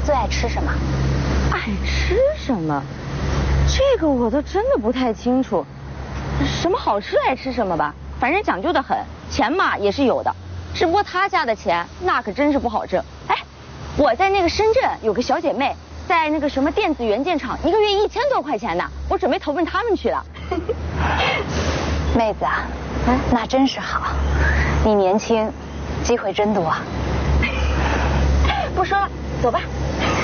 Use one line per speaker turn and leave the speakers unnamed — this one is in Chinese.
最爱吃什么？
爱吃什么？这个我倒真的不太清楚。什么好吃爱吃什么吧，反正讲究的很，钱嘛也是有的，只不过他家的钱那可真是不好挣。哎，我在那个深圳有个小姐妹，在那个什么电子元件厂，一个月1000多块钱呢，我准备投奔他们去了。
妹子啊，那真是好，你年轻，机会真多。
不说了，走吧。